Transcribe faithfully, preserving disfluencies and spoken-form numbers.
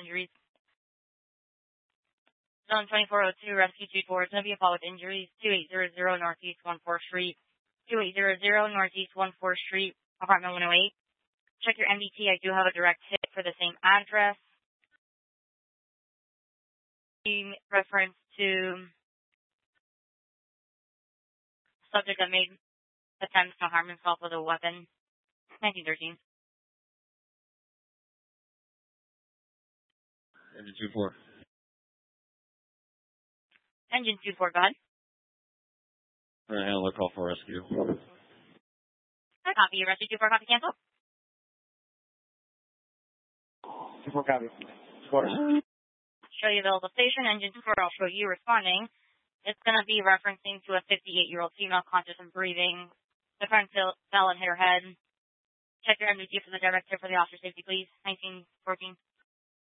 injuries. Zone twenty-four oh two, Rescue two four, it's going to be a call with injuries, two eight zero zero Northeast one fourth Street, two eight zero zero Northeast one fourth Street, apartment one oh eight. Check your M D T, I do have a direct hit for the same address. In reference to subject that made attempts to harm himself with a weapon, nineteen thirteen. Engine two four. Engine two four, go ahead. All right, handle a call for rescue. I copy you, Rescue two four, copy cancel. two four copy. Squatter. Show you available station, engine two four, I'll show you responding. It's going to be referencing to a fifty-eight-year-old female conscious and breathing. The front fell and hit her head. Check your M D T for the direct hit for the officer safety, please. nineteen fourteen.